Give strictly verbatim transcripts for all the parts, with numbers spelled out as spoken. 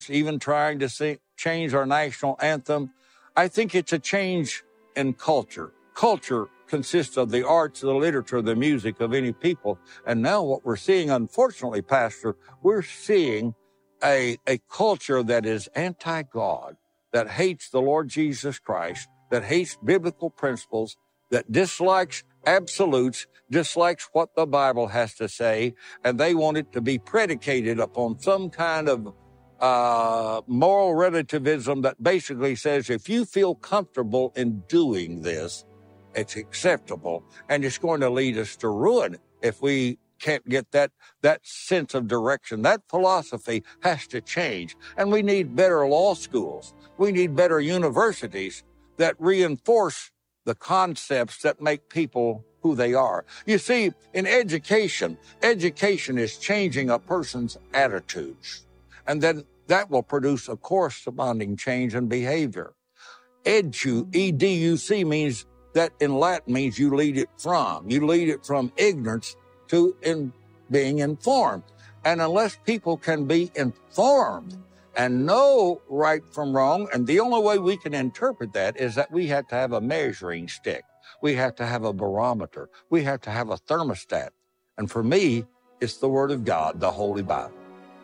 even trying to sing, change our national anthem. I think it's a change in culture. Culture consists of the arts, the literature, the music of any people. And now what we're seeing, unfortunately, Pastor, we're seeing a, a culture that is anti-God, that hates the Lord Jesus Christ, that hates biblical principles, that dislikes absolutes, dislikes what the Bible has to say, and they want it to be predicated upon some kind of uh, moral relativism that basically says if you feel comfortable in doing this, it's acceptable, and it's going to lead us to ruin if we can't get that that sense of direction. That philosophy has to change, and we need better law schools. We need better universities that reinforce the concepts that make people who they are. You see, in education, education is changing a person's attitudes, and then that will produce a corresponding change in behavior. Edu, E D U C means that in Latin means you lead it from. You lead it from ignorance to in being informed. And unless people can be informed and know right from wrong, and the only way we can interpret that is that we have to have a measuring stick. We have to have a barometer. We have to have a thermostat. And for me, it's the Word of God, the Holy Bible.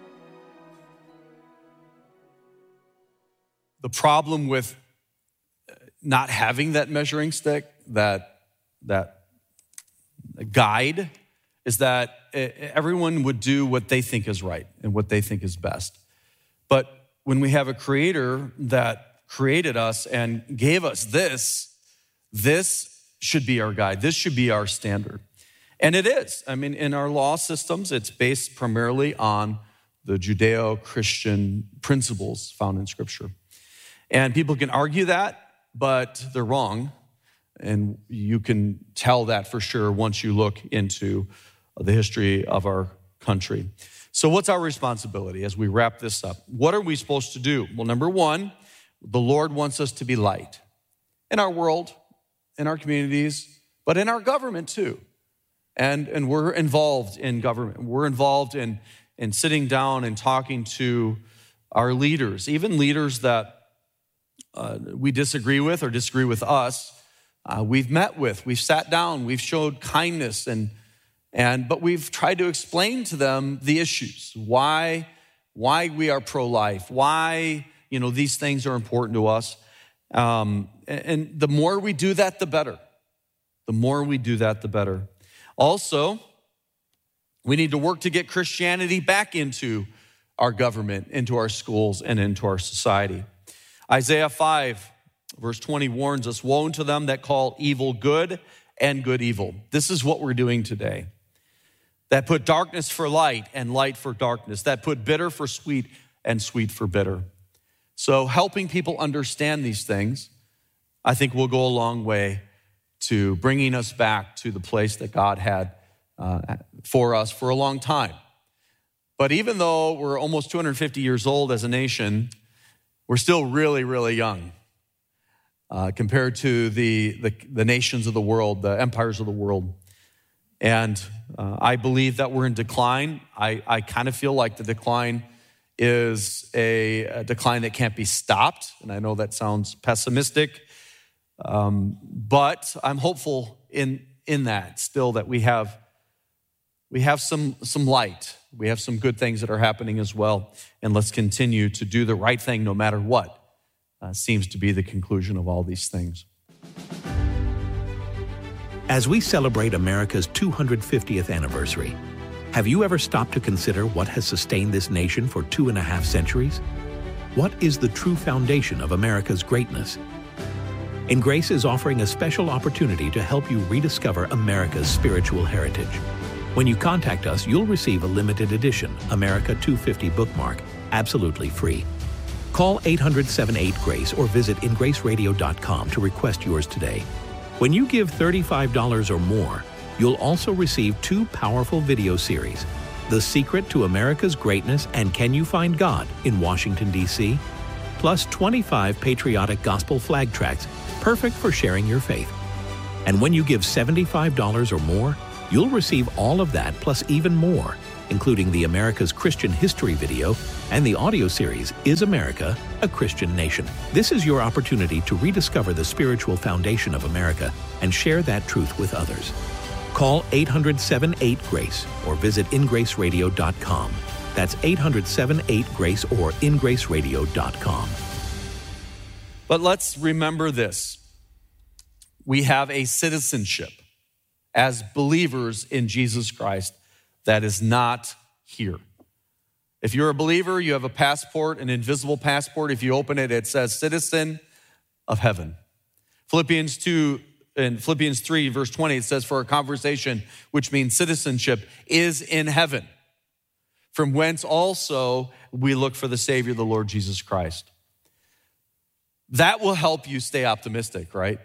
The problem with not having that measuring stick, that that guide, is that everyone would do what they think is right and what they think is best. But when we have a creator that created us and gave us this, this should be our guide. This should be our standard. And it is. I mean, in our law systems, it's based primarily on the Judeo-Christian principles found in Scripture. And people can argue that, but they're wrong. And you can tell that for sure once you look into the history of our country. So what's our responsibility as we wrap this up? What are we supposed to do? Well, number one, the Lord wants us to be light in our world, in our communities, but in our government too. And, and we're involved in government. We're involved in, in sitting down and talking to our leaders, even leaders that uh, we disagree with or disagree with us. Uh, we've met with, we've sat down, we've showed kindness, and and but we've tried to explain to them the issues, why why we are pro-life, why you know these things are important to us. Um, and, and the more we do that, the better. The more we do that, the better. Also, we need to work to get Christianity back into our government, into our schools, and into our society. Isaiah five, verse twenty warns us, woe unto them that call evil good and good evil. This is what we're doing today. That put darkness for light and light for darkness. That put bitter for sweet and sweet for bitter. So helping people understand these things, I think will go a long way to bringing us back to the place that God had uh, for us for a long time. But even though we're almost two hundred fifty years old as a nation, we're still really, really young uh, compared to the, the, the nations of the world, the empires of the world. And uh, I believe that we're in decline. I, I kind of feel like the decline is a, a decline that can't be stopped. And I know that sounds pessimistic, um, but I'm hopeful in in that still that we have we have some some light. We have some good things that are happening as well. And let's continue to do the right thing no matter what uh, seems to be the conclusion of all these things. As we celebrate America's two hundred fiftieth anniversary, have you ever stopped to consider what has sustained this nation for two and a half centuries? What is the true foundation of America's greatness? And Grace is offering a special opportunity to help you rediscover America's spiritual heritage. When you contact us, you'll receive a limited edition America two fifty bookmark, absolutely free. Call eight hundred, seven eight, GRACE or visit in grace radio dot com to request yours today. When you give thirty-five dollars or more, you'll also receive two powerful video series, The Secret to America's Greatness and Can You Find God in Washington, D C, plus twenty-five patriotic gospel flag tracts, perfect for sharing your faith. And when you give seventy-five dollars or more, you'll receive all of that plus even more. including the America's Christian History video and the audio series, Is America a Christian Nation? This is your opportunity to rediscover the spiritual foundation of America and share that truth with others. Call eight hundred, seven eight, GRACE or visit in grace radio dot com. That's eight hundred, seven eight, GRACE or in grace radio dot com. But let's remember this. We have a citizenship as believers in Jesus Christ that is not here. If you're a believer, you have a passport, an invisible passport. If you open it, it says citizen of heaven. Philippians two and Philippians three, verse twenty, it says, for a conversation, which means citizenship, is in heaven, from whence also we look for the Savior, the Lord Jesus Christ. That will help you stay optimistic, right?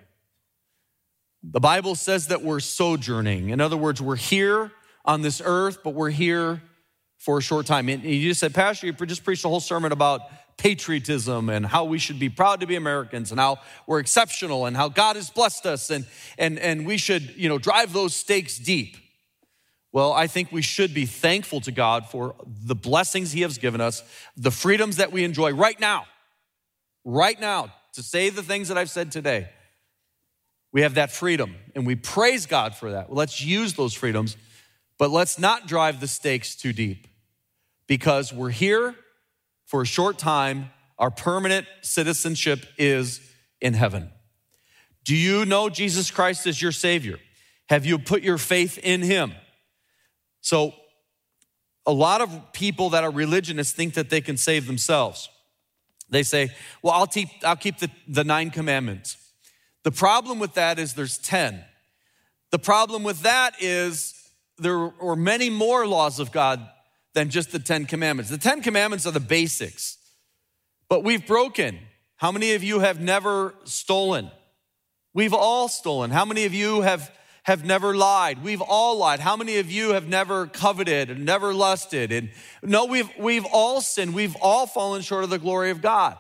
The Bible says that we're sojourning. In other words, we're here on this earth, but we're here for a short time. And you just said, Pastor, you just preached a whole sermon about patriotism and how we should be proud to be Americans and how we're exceptional and how God has blessed us and, and, and we should, you know, drive those stakes deep. Well, I think we should be thankful to God for the blessings he has given us, the freedoms that we enjoy right now, right now, to say the things that I've said today. We have that freedom, and we praise God for that. Well, let's use those freedoms, but let's not drive the stakes too deep because we're here for a short time. Our permanent citizenship is in heaven. Do you know Jesus Christ as your Savior? Have you put your faith in him? So a lot of people that are religionists think that they can save themselves. They say, well, I'll keep, I'll keep the, the nine commandments. The problem with that is there's ten. The problem with that is there are many more laws of God than just the Ten Commandments. The Ten Commandments are the basics, but we've broken. How many of you have never stolen? We've all stolen. How many of you have, have never lied? We've all lied. How many of you have never coveted and never lusted? And no, we've, we've all sinned. We've all fallen short of the glory of God.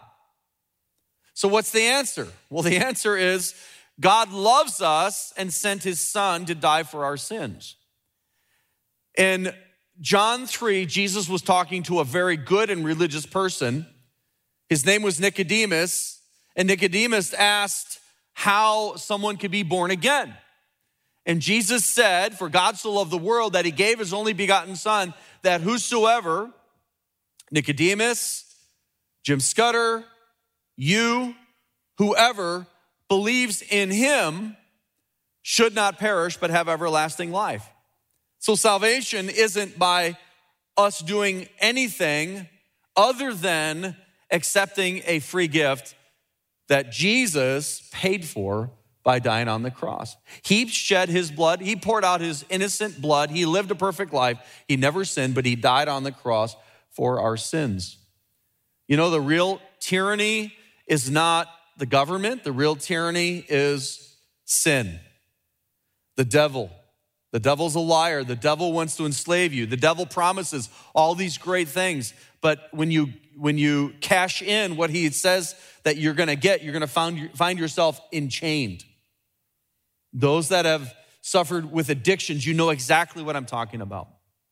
So what's the answer? Well, the answer is God loves us and sent his son to die for our sins. In John three, Jesus was talking to a very good and religious person. His name was Nicodemus, and Nicodemus asked how someone could be born again. And Jesus said, for God so loved the world that he gave his only begotten son, that whosoever, Nicodemus, Jim Scudder, you, whoever believes in him should not perish but have everlasting life. So salvation isn't by us doing anything other than accepting a free gift that Jesus paid for by dying on the cross. He shed his blood. He poured out his innocent blood. He lived a perfect life. He never sinned, but he died on the cross for our sins. You know, the real tyranny is not the government. The real tyranny is sin. The devil. The devil's a liar. The devil wants to enslave you. The devil promises all these great things. But when you when you cash in what he says that you're going to get, you're going to find, find yourself enchained. Those that have suffered with addictions, you know exactly what I'm talking about.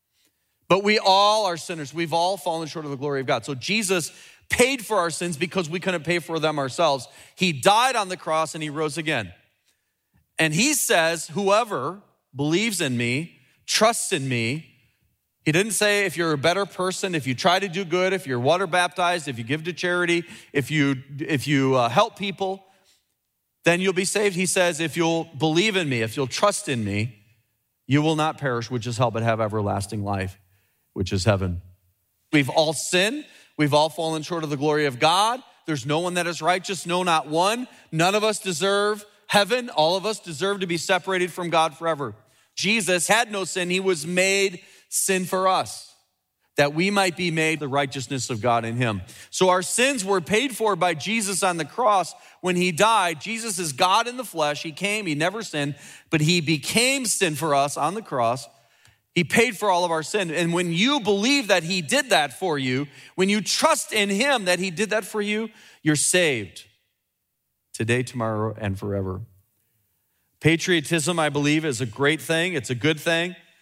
But we all are sinners. We've all fallen short of the glory of God. So Jesus paid for our sins because we couldn't pay for them ourselves. He died on the cross and he rose again. And he says, whoever believes in me, trusts in me. He didn't say if you're a better person, if you try to do good, if you're water baptized, if you give to charity, if you, if you uh, help people, then you'll be saved. He says, if you'll believe in me, if you'll trust in me, you will not perish, which is hell, but have everlasting life, which is heaven. We've all sinned. We've all fallen short of the glory of God. There's no one that is righteous, no, not one. None of us deserve heaven. All of us deserve to be separated from God forever. Jesus had no sin. He was made sin for us, that we might be made the righteousness of God in him. So our sins were paid for by Jesus on the cross when he died. Jesus is God in the flesh. He came, he never sinned, but he became sin for us on the cross. He paid for all of our sin. And when you believe that he did that for you, when you trust in him that he did that for you, you're saved today, tomorrow, and forever. Patriotism, I believe, is a great thing. It's a good thing.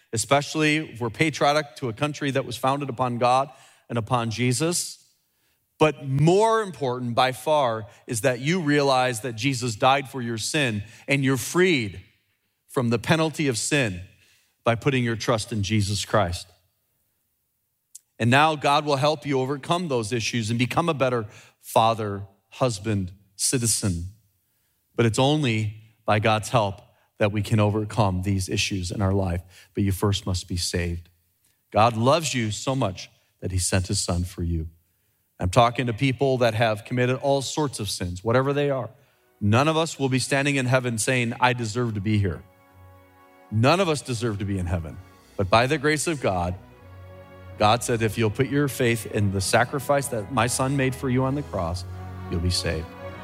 especially if we're patriotic to a country that was founded upon God and upon Jesus. But more important by far is that you realize that Jesus died for your sin and you're freed from the penalty of sin by putting your trust in Jesus Christ. And now God will help you overcome those issues and become a better father, husband, citizen. But it's only by God's help that we can overcome these issues in our life. But you first must be saved. God loves you so much that he sent his son for you. I'm talking to people that have committed all sorts of sins, whatever they are. None of us will be standing in heaven saying, I deserve to be here. None of us deserve to be in heaven. But by the grace of God, God said, if you'll put your faith in the sacrifice that my son made for you on the cross, you'll be saved.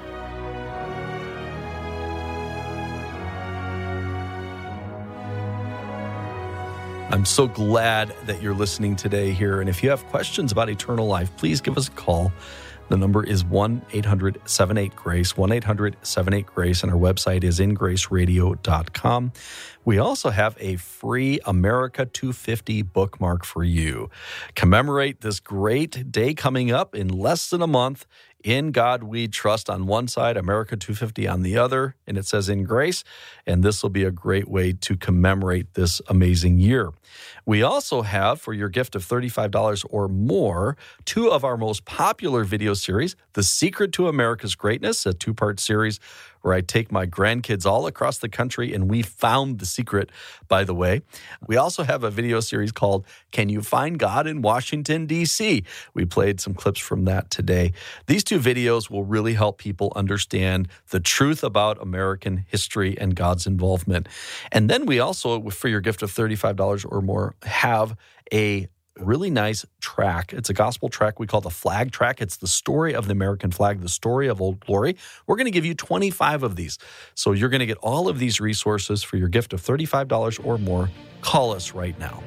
I'm so glad that you're listening today here. And if you have questions about eternal life, please give us a call. The number is one eight hundred seven eight GRACE, one eight hundred seven eight GRACE, and our website is in grace radio dot com. We also have a free America two fifty bookmark for you. Commemorate this great day coming up in less than a month. In God We Trust on one side, America two fifty on the other, and it says in grace, and this will be a great way to commemorate this amazing year. We also have, for your gift of thirty-five dollars or more, two of our most popular video series, The Secret to America's Greatness, a two-part series where I take my grandkids all across the country, and we found the secret, by the way. We also have a video series called Can You Find God in Washington, D C? We played some clips from that today. These two videos will really help people understand the truth about American history and God's involvement. And then we also, for your gift of thirty-five dollars or more, have a really nice track. It's a gospel track we call the Flag Track. It's the story of the American flag, the story of Old Glory. We're going to give you twenty-five of these. So you're going to get all of these resources for your gift of thirty-five dollars or more. Call us right now.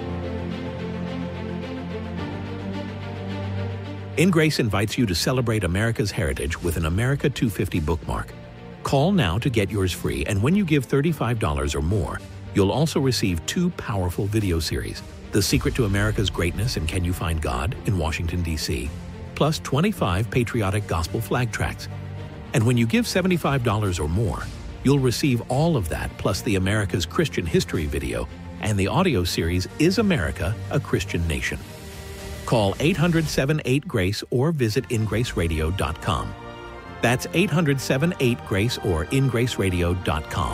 In Grace invites you to celebrate America's heritage with an America two fifty bookmark. Call now to get yours free, and when you give thirty-five dollars or more, you'll also receive two powerful video series, The Secret to America's Greatness and Can You Find God in Washington, D C, plus twenty-five patriotic gospel flag tracks. And when you give seventy-five dollars or more, you'll receive all of that plus the America's Christian History video and the audio series Is America a Christian Nation? Call eight hundred seven eight GRACE or visit in grace radio dot com. That's eight hundred seven eight GRACE or in grace radio dot com.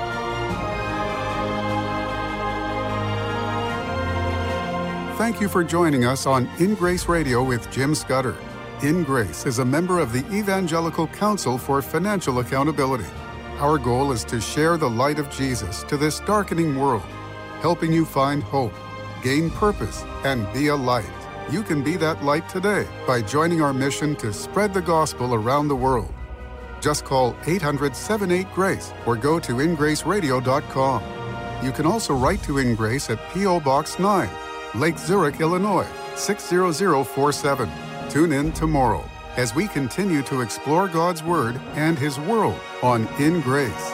Thank you for joining us on In Grace Radio with Jim Scudder. In Grace is a member of the Evangelical Council for Financial Accountability. Our goal is to share the light of Jesus to this darkening world, helping you find hope, gain purpose, and be a light. You can be that light today by joining our mission to spread the gospel around the world. Just call eight hundred seven eight GRACE or go to in grace radio dot com. You can also write to In Grace at P O Box nine, Lake Zurich, Illinois, six zero zero four seven. Tune in tomorrow as we continue to explore God's Word and His world on In Grace.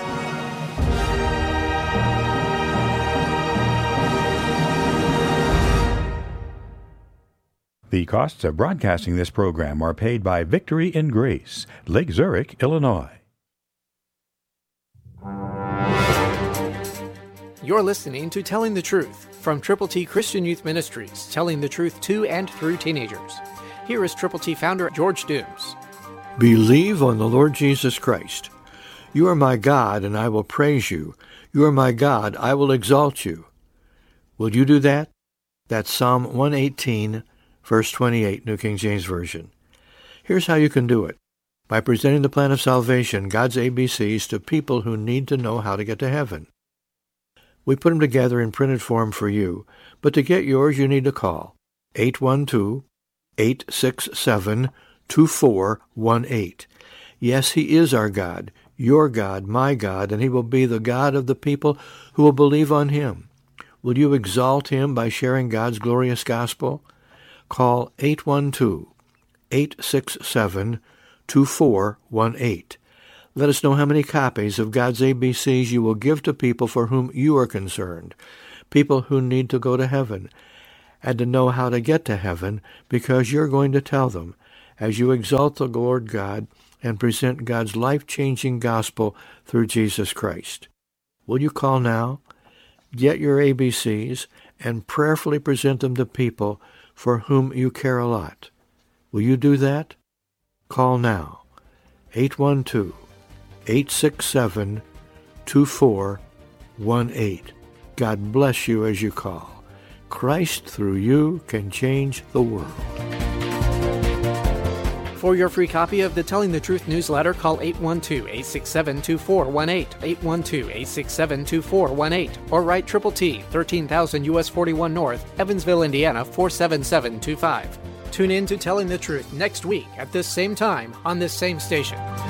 The costs of broadcasting this program are paid by Victory in Grace, Lake Zurich, Illinois. You're listening to Telling the Truth from Triple T Christian Youth Ministries, telling the truth to and through teenagers. Here is Triple T founder George Dooms. Believe on the Lord Jesus Christ. You are my God, and I will praise you. You are my God, I will exalt you. Will you do that? That's Psalm one eighteen, verse twenty-eight, New King James Version. Here's how you can do it. By presenting the plan of salvation, God's A B Cs, to people who need to know how to get to heaven. We put them together in printed form for you, but to get yours you need to call eight one two, eight six seven, two four one eight. Yes, He is our God, your God, my God, and He will be the God of the people who will believe on Him. Will you exalt Him by sharing God's glorious gospel? Call eight one two, eight six seven, two four one eight. Let us know how many copies of God's A B Cs you will give to people for whom you are concerned. people who need to go to heaven and to know how to get to heaven, because you're going to tell them as you exalt the Lord God and present God's life-changing gospel through Jesus Christ. Will you call now? Get your A B Cs and prayerfully present them to people for whom you care a lot. Will you do that? Call now. eight one two, eight six seven, two four one eight. God bless you as you call. Christ through you can change the world. For your free copy of the Telling the Truth newsletter, call eight one two, eight six seven, two four one eight, eight one two, eight six seven, two four one eight, or write Triple T, thirteen thousand U S forty-one North, Evansville, Indiana, four seven seven two five. Tune in to Telling the Truth next week at this same time on this same station.